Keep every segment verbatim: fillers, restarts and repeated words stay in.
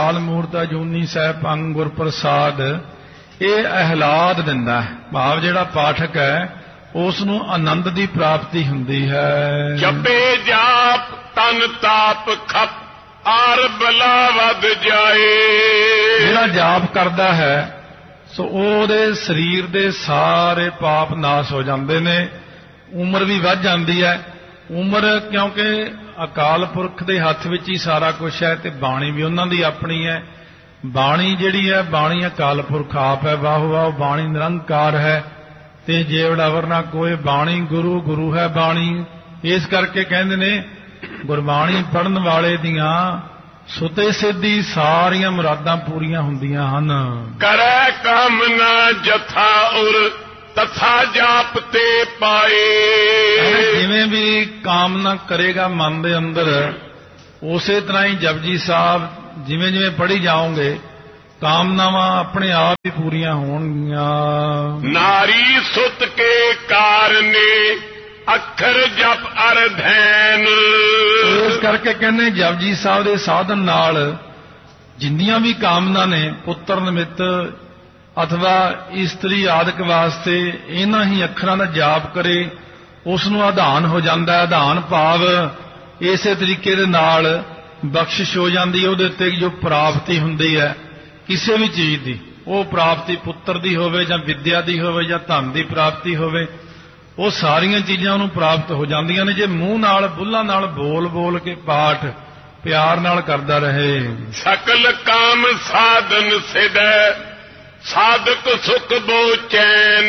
ਕਾਲ ਮੂਰਤ ਅਜੂਨੀ ਸਹਿਬ ਅੰਗ ਗੁਰ ਪ੍ਰਸਾਦ, ਇਹ ਅਹਿਲਾਦ ਦਿੰਦਾ ਹੈ। ਭਾਵ ਜਿਹੜਾ ਪਾਠਕ ਹੈ ਉਸ ਨੂੰ ਆਨੰਦ ਦੀ ਪ੍ਰਾਪਤੀ ਹੁੰਦੀ ਹੈ। ਜਪੇ ਜਾਪ ਤਨ ਤਾਪ ਖਪ ਆਰ ਬਲਾ ਵੱਧ ਜਾਏ। ਜਿਹੜਾ ਜਾਪ ਕਰਦਾ ਹੈ ਸੋ ਉਹਦੇ ਸਰੀਰ ਦੇ ਸਾਰੇ ਪਾਪ ਨਾਸ਼ ਹੋ ਜਾਂਦੇ ਨੇ, ਉਮਰ ਵੀ ਵੱਧ ਜਾਂਦੀ ਹੈ। ਉਮਰ ਕਿਉਂਕਿ ਅਕਾਲ ਪੁਰਖ ਦੇ ਹੱਥ ਵਿੱਚ ਹੀ ਸਾਰਾ ਕੁਝ ਹੈ ਤੇ ਬਾਣੀ ਵੀ ਉਹਨਾਂ ਦੀ ਆਪਣੀ ਹੈ। ਬਾਣੀ ਜਿਹੜੀ ਹੈ, ਬਾਣੀ ਅਕਾਲ ਪੁਰਖ ਆਪ ਹੈ, ਵਾਹ ਵਾਹ ਬਾਣੀ ਨਿਰੰਕਾਰ ਹੈ ਤੇ ਜੇਵੜਾ ਵਰਨਾ ਕੋਈ ਬਾਣੀ ਗੁਰੂ, ਗੁਰੂ ਹੈ ਬਾਣੀ। ਇਸ ਕਰਕੇ ਕਹਿੰਦੇ ਨੇ ਗੁਰਬਾਣੀ ਪੜ੍ਹਨ ਵਾਲੇ ਦੀਆਂ ਸੁਤੇ ਸਿੱਧੀ ਸਾਰੀਆਂ ਮੁਰਾਦਾਂ ਪੂਰੀਆਂ ਹੁੰਦੀਆਂ ਹਨ। ਕਰੈ ਕਾਮਨਾ ਜਥਾ ਉਰ ਤਥਾ ਜਾਪ ਤੇ ਪਾਏ। ਜਿਵੇਂ ਵੀ ਕਾਮਨਾ ਕਰੇਗਾ ਮਨ ਦੇ ਅੰਦਰ, ਉਸੇ ਤਰ੍ਹਾਂ ਹੀ ਜਪਜੀ ਸਾਹਿਬ ਜਿਵੇਂ ਜਿਵੇਂ ਪੜ੍ਹੀ ਜਾਓਗੇ ਕਾਮਨਾਵਾਂ ਆਪਣੇ ਆਪ ਹੀ ਪੂਰੀਆਂ ਹੋਣਗੀਆਂ। ਨਾਰੀ ਸੁਤ ਕੇ ਕਾਰਨੇ ਅੱਖਰ ਜਪ ਅਰ ਧੈਨ। ਇਸ ਕਰਕੇ ਕਹਿੰਦੇ ਜਪਜੀ ਸਾਹਿਬ ਦੇ ਸਾਧਨ ਨਾਲ ਜਿੰਨੀਆਂ ਵੀ ਕਾਮਨਾ ਨੇ, ਪੁੱਤਰ ਨਿਮਿਤ ਅਥਵਾ ਇਸਤਰੀ ਆਦਿਕ ਵਾਸਤੇ, ਇਹਨਾਂ ਹੀ ਅੱਖਰਾਂ ਦਾ ਜਾਪ ਕਰੇ ਉਸ ਨੂੰ ਆਧਾਨ ਹੋ ਜਾਂਦਾ ਹੈ। ਆਧਾਨ ਭਾਵ ਇਸੇ ਤਰੀਕੇ ਦੇ ਨਾਲ ਬਖਸ਼ਿਸ਼ ਹੋ ਜਾਂਦੀ ਹੈ। ਉਹਦੇ ਉੱਤੇ ਜੋ ਪ੍ਰਾਪਤੀ ਹੁੰਦੀ ਹੈ ਕਿਸੇ ਵੀ ਚੀਜ਼ ਦੀ, ਉਹ ਪ੍ਰਾਪਤੀ ਪੁੱਤਰ ਦੀ ਹੋਵੇ ਜਾਂ ਵਿਦਿਆ ਦੀ ਹੋਵੇ ਜਾਂ ਧਨ ਦੀ ਪ੍ਰਾਪਤੀ ਹੋਵੇ, ਉਹ ਸਾਰੀਆਂ ਚੀਜ਼ਾਂ ਉਹਨੂੰ ਪ੍ਰਾਪਤ ਹੋ ਜਾਂਦੀਆਂ ਨੇ ਜੇ ਮੂੰਹ ਨਾਲ ਬੁੱਲਾਂ ਨਾਲ ਬੋਲ ਬੋਲ ਕੇ ਪਾਠ ਪਿਆਰ ਨਾਲ ਕਰਦਾ ਰਹੇ। ਸਕਲ ਕਾਮ ਸਾਧਨ ਸਿਦੈ ਸਾਧਕ ਸੁਖ ਬੋ ਚੈਨ।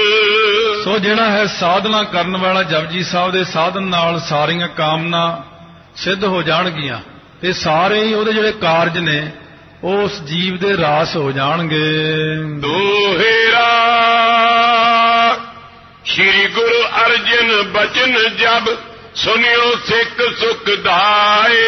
ਸੋ ਜਿਹੜਾ ਹੈ ਸਾਧਨਾ ਕਰਨ ਵਾਲਾ ਜਪਜੀ ਸਾਹਿਬ ਦੇ ਸਾਧਨ ਨਾਲ ਸਾਰੀਆਂ ਕਾਮਨਾ ਸਿੱਧ ਹੋ ਜਾਣਗੀਆਂ ਤੇ ਸਾਰੇ ਹੀ ਉਹਦੇ ਜਿਹੜੇ ਕਾਰਜ ਨੇ ਉਹ ਉਸ ਜੀਵ ਦੇ ਰਾਸ ਹੋ ਜਾਣਗੇ। ਦੋਹੇਰਾ ਸ਼੍ਰੀ ਗੁਰੂ ਅਰਜਨ ਬਚਨ ਜਬ ਸੁਨਿਓ ਸਿੱਖ ਸੁਖ ਦਾਏ।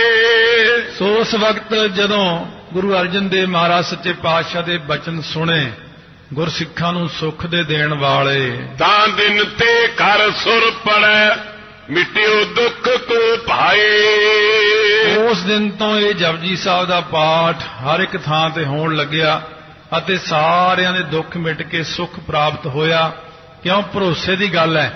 ਸੋ ਉਸ ਵਕਤ ਜਦੋਂ ਗੁਰੂ ਅਰਜਨ ਦੇਵ ਮਹਾਰਾਜ ਸੱਚੇ ਪਾਤਸ਼ਾਹ ਦੇ ਬਚਨ ਸੁਣੇ, ਗੁਰਸਿੱਖਾਂ ਨੂੰ ਸੁੱਖ ਦੇ ਦੇਣ ਵਾਲੇ, ਤਾਂ ਦਿਨ ਤੇ ਘਰ ਸੁਰ ਪੜੈ ਮਿਟਿਓ ਦੁੱਖ ਕੋ ਭਾਏ। ਉਸ ਦਿਨ ਤੋਂ ਇਹ ਜਪਜੀ ਸਾਹਿਬ ਦਾ ਪਾਠ ਹਰ ਇੱਕ ਥਾਂ ਤੇ ਹੋਣ ਲੱਗਿਆ ਅਤੇ ਸਾਰਿਆਂ ਦੇ ਦੁੱਖ ਮਿਟ ਕੇ ਸੁੱਖ ਪ੍ਰਾਪਤ ਹੋਇਆ। ਕਿਉਂ? ਭਰੋਸੇ ਦੀ ਗੱਲ ਹੈ।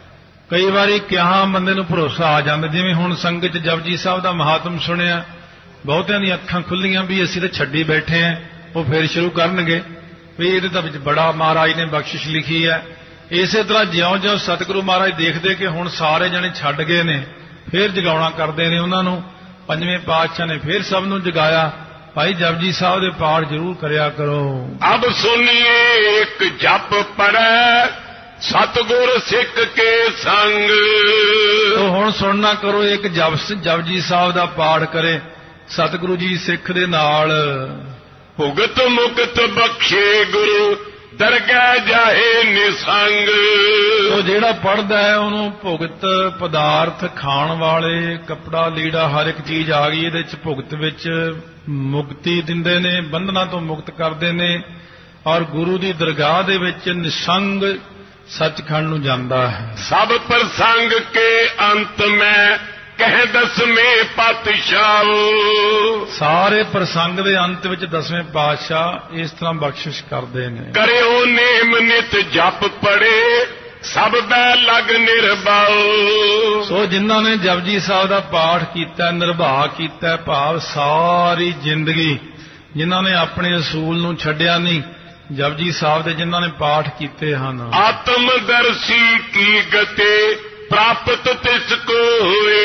ਕਈ ਵਾਰੀ ਕਿਹਾ ਬੰਦੇ ਨੂੰ ਭਰੋਸਾ ਆ ਜਾਂਦਾ, ਜਿਵੇਂ ਹੁਣ ਸੰਗਤ ਚ ਜਪਜੀ ਸਾਹਿਬ ਦਾ ਮਹਾਤਮ ਸੁਣਿਆ, ਬਹੁਤਿਆਂ ਦੀਆਂ ਅੱਖਾਂ ਖੁੱਲੀਆਂ ਵੀ ਅਸੀਂ ਤਾਂ ਛੱਡੀ ਬੈਠੇ ਆਂ, ਉਹ ਫਿਰ ਸ਼ੁਰੂ ਕਰਨਗੇ ਵੀ ਇਹਦੇ ਤਾਂ ਵਿੱਚ ਬੜਾ ਮਹਾਰਾਜ ਨੇ ਬਖਸ਼ਿਸ਼ ਲਿਖੀ ਹੈ। ਇਸੇ ਤਰ੍ਹਾਂ ਜਿਉਂ-ਜਿਉਂ ਸਤਿਗੁਰੂ ਮਹਾਰਾਜ ਦੇਖਦੇ ਕਿ ਹੁਣ ਸਾਰੇ ਜਣੇ ਛੱਡ ਗਏ ਨੇ, ਫਿਰ ਜਗਾਉਣਾ ਕਰਦੇ ਨੇ ਉਹਨਾਂ ਨੂੰ। ਪੰਜਵੇਂ ਪਾਤਸ਼ਾਹ ਨੇ ਫਿਰ ਸਭ ਨੂੰ ਜਗਾਇਆ, ਭਾਈ ਜਪਜੀ ਸਾਹਿਬ ਦੇ ਪਾਠ ਜ਼ਰੂਰ ਕਰਿਆ ਕਰੋ। ਅਬ ਸੁਣੀਏ ਇੱਕ ਜਪ ਪੜੈ ਸਤਿਗੁਰ ਸਿੱਖ ਕੇ ਸੰਗ। ਤੋ ਹੁਣ ਸੁਣਨਾ ਕਰੋ, ਇੱਕ ਜਪ ਜਪਜੀ ਸਾਹਿਬ ਦਾ ਪਾਠ ਕਰੇ ਸਤਿਗੁਰੂ ਜੀ ਸਿੱਖ ਦੇ ਨਾਲ। ਭੁਗਤ ਮੁਕਤ ਬਖਸ਼ੇ ਗੁਰੂ ਦਰਗਹਿ ਜਾਏ ਨਿਸੰਗ। ਉਹ ਜਿਹੜਾ ਪੜ੍ਹਦਾ ਹੈ ਉਹਨੂੰ ਭੁਗਤ ਪਦਾਰਥ ਖਾਣ ਵਾਲੇ, ਕੱਪੜਾ ਲੀੜਾ ਹਰ ਇੱਕ ਚੀਜ਼ ਆ ਗਈ ਇਹਦੇ ਚ, ਭੁਗਤ ਵਿੱਚ ਮੁਕਤੀ ਦਿੰਦੇ ਨੇ, ਬੰਧਨਾਂ ਤੋਂ ਮੁਕਤ ਕਰਦੇ ਨੇ ਔਰ ਗੁਰੂ ਦੀ ਦਰਗਾਹ ਦੇ ਵਿੱਚ ਨਿਸੰਗ ਸੱਚਖੰਡ ਨੂੰ ਜਾਂਦਾ ਹੈ। ਸਭ ਪ੍ਰਸੰਗ ਕੇ ਅੰਤ ਮੈਂ ਕਹਿ ਦਸਵੇਂ ਪਾਤਸ਼ਾਹ। ਸਾਰੇ ਪ੍ਰਸੰਗ ਦੇ ਅੰਤ ਵਿੱਚ ਦਸਵੇਂ ਪਾਤਸ਼ਾਹ ਇਸ ਤਰ੍ਹਾਂ ਬਖਸ਼ਿਸ਼ ਕਰਦੇ ਨੇ। ਕਰਿਓ ਨੇਮ ਨਿਤ ਜਪ ਪੜੇ ਸਭ ਬੈ ਲਗ ਨਿਰਭਉ। ਸੋ ਜਿਨ੍ਹਾਂ ਨੇ ਜਪਜੀ ਸਾਹਿਬ ਦਾ ਪਾਠ ਕੀਤਾ, ਨਿਰਭਾ ਕੀਤਾ, ਭਾਵ ਸਾਰੀ ਜ਼ਿੰਦਗੀ ਜਿਨ੍ਹਾਂ ਨੇ ਆਪਣੇ ਅਸੂਲ ਨੂੰ ਛੱਡਿਆ ਨਹੀਂ, ਜਪਜੀ ਸਾਹਿਬ ਦੇ ਜਿਨ੍ਹਾਂ ਨੇ ਪਾਠ ਕੀਤੇ ਹਨ। ਆਤਮਦਰਸ਼ੀ ਕੀ ਗਤੇ ਪ੍ਰਾਪਤ ਤਿਸ ਕੋ ਹੋਏ।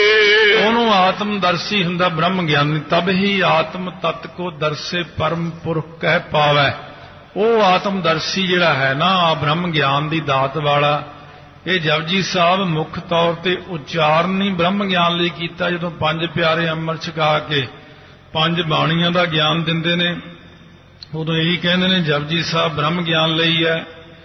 ਉਹਨੂੰ ਆਤਮਦਰਸ਼ੀ ਹੁੰਦਾ ਬ੍ਰਹਮ ਗਿਆਨੀ, ਤਬ ਹੀ ਆਤਮ ਤਤ ਕੋ ਦਰਸੇ ਪਰਮ ਪੁਰਖ ਕਹਿ ਪਾਵੈ। ਉਹ ਆਤਮਦਰਸ਼ੀ ਜਿਹੜਾ ਹੈ ਨਾ, ਬ੍ਰਹਮ ਗਿਆਨ ਦੀ ਦਾਤ ਵਾਲਾ, ਇਹ ਜਪਜੀ ਸਾਹਿਬ ਮੁੱਖ ਤੌਰ ਤੇ ਉਚਾਰਨ ਹੀ ਬ੍ਰਹਮ ਗਿਆਨ ਲਈ ਕੀਤਾ। ਜਦੋਂ ਪੰਜ ਪਿਆਰੇ ਅੰਮ੍ਰਿਤ ਛਕਾ ਕੇ ਪੰਜ ਬਾਣੀਆਂ ਦਾ ਗਿਆਨ ਦਿੰਦੇ ਨੇ, ਉਦੋਂ ਇਹੀ ਕਹਿੰਦੇ ਨੇ ਜਪਜੀ ਸਾਹਿਬ ਬ੍ਰਹਮ ਗਿਆਨ ਲਈ ਹੈ।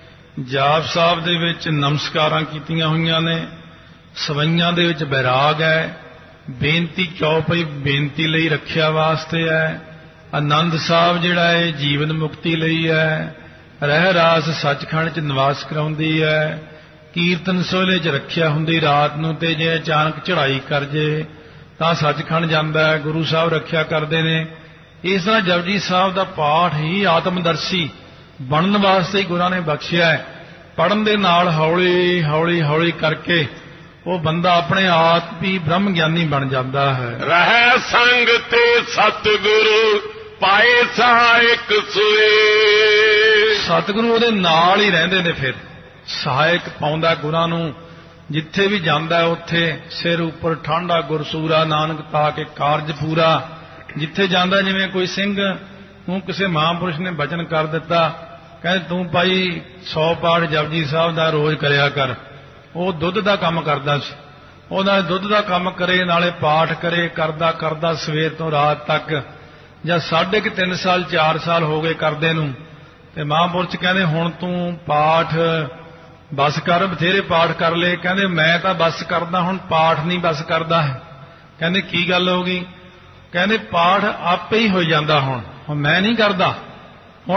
ਜਾਪ ਸਾਹਿਬ ਦੇ ਵਿੱਚ ਨਮਸਕਾਰਾਂ ਕੀਤੀਆਂ ਹੋਈਆਂ ਨੇ, ਸਵਈਆਂ ਦੇ ਵਿੱਚ ਬੈਰਾਗ ਹੈ, ਬੇਨਤੀ ਚੌਪਈ ਬੇਨਤੀ ਲਈ ਰੱਖਿਆ ਵਾਸਤੇ ਹੈ, ਆਨੰਦ ਸਾਹਿਬ ਜਿਹੜਾ ਹੈ ਜੀਵਨ ਮੁਕਤੀ ਲਈ ਹੈ, ਰਹਿ ਰਾਸ ਸੱਚਖੰਡ ਚ ਨਿਵਾਸ ਕਰਾਉਂਦੀ ਹੈ, ਕੀਰਤਨ ਸੋਹਲੇ ਚ ਰੱਖਿਆ ਹੁੰਦੀ ਰਾਤ ਨੂੰ, ਤੇ ਜੇ ਅਚਾਨਕ ਚੜ੍ਹਾਈ ਕਰ ਜੇ ਤਾਂ ਸੱਚਖੰਡ ਜਾਂਦਾ ਹੈ, ਗੁਰੂ ਸਾਹਿਬ ਰੱਖਿਆ ਕਰਦੇ ਨੇ। ਇਸ ਤਰ੍ਹਾਂ ਜਪਜੀ ਸਾਹਿਬ ਦਾ ਪਾਠ ਹੀ ਆਤਮਦਰਸ਼ੀ ਬਣਨ ਵਾਸਤੇ ਹੀ ਗੁਰਾਂ ਨੇ ਬਖਸ਼ਿਆ ਹੈ। ਪੜ੍ਹਨ ਦੇ ਨਾਲ ਹੌਲੀ ਹੌਲੀ ਹੌਲੀ ਕਰਕੇ ਉਹ ਬੰਦਾ ਆਪਣੇ ਆਪ ਹੀ ਬ੍ਰਹਮ ਗਿਆਨੀ ਬਣ ਜਾਂਦਾ ਹੈ। ਰਹਿ ਸੰਗ ਤੇ ਸਤਿਗੁਰੂ ਪਾਏ ਸਹਾਇਕ ਸੋਏ। ਸਤਿਗੁਰੂ ਉਹਦੇ ਨਾਲ ਹੀ ਰਹਿੰਦੇ ਨੇ, ਫਿਰ ਸਹਾਇਕ ਪਾਉਂਦਾ ਗੁਰਾਂ ਨੂੰ। ਜਿੱਥੇ ਵੀ ਜਾਂਦਾ ਉੱਥੇ ਸਿਰ ਉੱਪਰ ਠਾਂਡਾ ਗੁਰਸੂਰਾ, ਨਾਨਕ ਤਾ ਕੇ ਕਾਰਜ ਪੂਰਾ। ਜਿੱਥੇ ਜਾਂਦਾ, ਜਿਵੇਂ ਕੋਈ ਸਿੰਘ ਨੂੰ ਕਿਸੇ ਮਹਾਂਪੁਰਸ਼ ਨੇ ਬਚਨ ਕਰ ਦਿੱਤਾ, ਕਹਿੰਦੇ ਤੂੰ ਭਾਈ ਸੌ ਪਾਠ ਜਪਜੀ ਸਾਹਿਬ ਦਾ ਰੋਜ਼ ਕਰਿਆ ਕਰ। ਉਹ ਦੁੱਧ ਦਾ ਕੰਮ ਕਰਦਾ ਸੀ, ਉਹਦਾ ਦੁੱਧ ਦਾ ਕੰਮ ਕਰੇ ਨਾਲੇ ਪਾਠ ਕਰੇ, ਕਰਦਾ ਕਰਦਾ ਸਵੇਰ ਤੋਂ ਰਾਤ ਤੱਕ। ਜਾਂ ਸਾਢੇ ਕੁ ਤਿੰਨ ਸਾਲ ਚਾਰ ਸਾਲ ਹੋ ਗਏ ਕਰਦੇ ਨੂੰ, ਤੇ ਮਹਾਂਪੁਰਸ਼ ਕਹਿੰਦੇ ਹੁਣ ਤੂੰ ਪਾਠ ਬਸ ਕਰ, ਬਥੇਰੇ ਪਾਠ ਕਰ ਲਏ। ਕਹਿੰਦੇ ਮੈਂ ਤਾਂ ਬਸ ਕਰਦਾ, ਹੁਣ ਪਾਠ ਨਹੀਂ ਬਸ ਕਰਦਾ ਹੈ। ਕਹਿੰਦੇ ਕੀ ਗੱਲ ਹੋ ਗਈ? ਕਹਿੰਦੇ ਪਾਠ ਆਪੇ ਹੀ ਹੋ ਜਾਂਦਾ, ਹੁਣ ਹੁਣ ਮੈਂ ਨਹੀਂ ਕਰਦਾ।